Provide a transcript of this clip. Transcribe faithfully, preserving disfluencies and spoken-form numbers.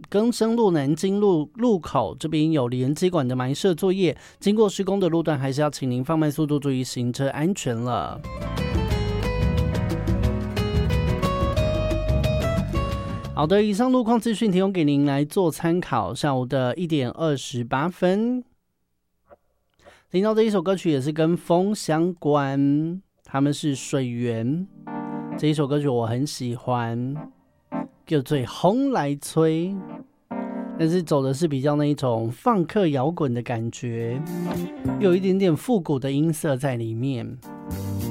更生路南京路路口这边有连接管的埋设作业，经过施工的路段还是要请您放慢速度，注意行车安全了。好的，以上路况资讯提供给您来做参考。下午的一点二十八分，听到这一首歌曲也是跟风相关，他们是水源。这一首歌曲我很喜欢，叫做《风来吹》，但是走的是比较那一种放克摇滚的感觉，有一点点复古的音色在里面。